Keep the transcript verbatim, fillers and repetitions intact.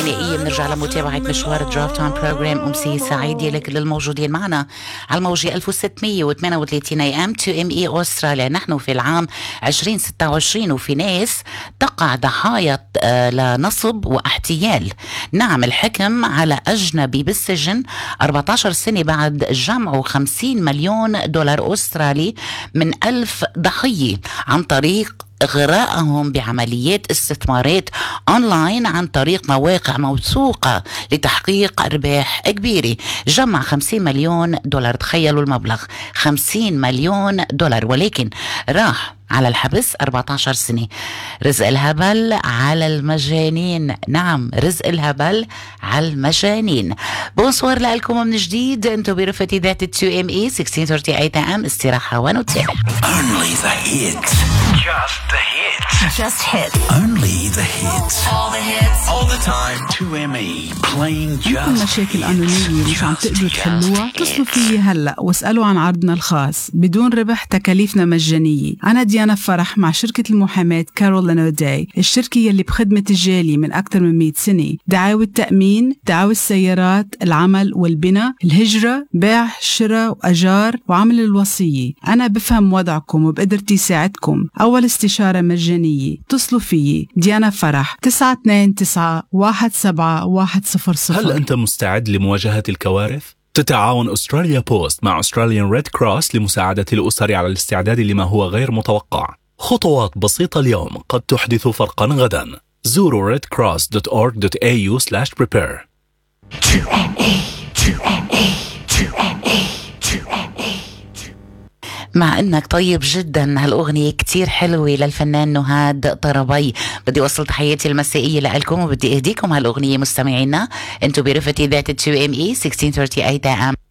الغنائية بنرجع لمتابعة مشوار درافت تايم بروجرام. أمسية سعيدة لكل الموجودين معنا على الموجة ألف وستمية وثمانية وثلاثين اي ام تو ام اي أستراليا. نحن في العام عشرين ستة وعشرين وفي ناس تقع ضحايا لنصب واحتيال. نعم، الحكم على أجنبي بالسجن أربعة عشر سنة بعد جمعه خمسين مليون دولار أسترالي من ألف ضحية عن طريق إغراءهم بعمليات استثمارات أونلاين عن طريق مواقع موثوقة لتحقيق أرباح كبيرة. جمع خمسين مليون دولار، تخيلوا المبلغ خمسين مليون دولار، ولكن راح على الحبس أربعة عشر سنة. رزق الهبل على المجانين. نعم، رزق الهبل على المجانين. بونسوار لكم من جديد، انتو برفقة ذات تو ام اي ستة عشر ثلاثين اي ام. استراحة ونتابع. Only the hits. Just the hits. Just hits. Only the hits. All the hits. All the time. تو ام اي playing just عندكم مشاكل قانونية مش عم تقدروا تحلوها؟ اتصلوا فيي هلأ واسألوا عن عرضنا الخاص بدون ربح، تكاليفنا مجانية. أنا ديانا فرح مع شركة المحاماة كارولين أوداي، الشركة يلي بخدمة الجالي من أكثر من مئة سنة. دعاوى التأمين، دعاوى السيارات، العمل والبناء، الهجرة، بيع، شراء وأجار، وعمل الوصية. أنا بفهم وضعكم وبقدرتي ساعدكم. أول استشارة مجانية. اتصلوا فيي ديانا فرح تسعة اثنين تسعة واحد سبعة واحد صفر صفر. هل أنت مستعد لمواجهة الكوارث؟ تتعاون أستراليا بوست مع أستراليان ريد كروس لمساعدة الأسر على الاستعداد لما هو غير متوقع. خطوات بسيطة اليوم قد تحدث فرقا غدا. زوروا red cross dot org dot a u slash prepare. مع انك طيب جدا، هالاغنيه كتير حلوه للفنان نهاد طربي. بدي اوصل تحياتي المسائيه لكم وبدي اهديكم هالاغنيه مستمعينا. انتم برفقة ذات تو ام اي ستة عشر ثلاثين اي ام.